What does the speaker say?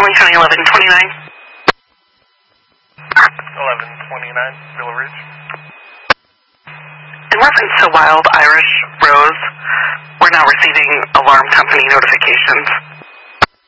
Hamilton County 1129. 1129, Villa Ridge. In reference to Wild Irish Rose, we're now receiving alarm company notifications.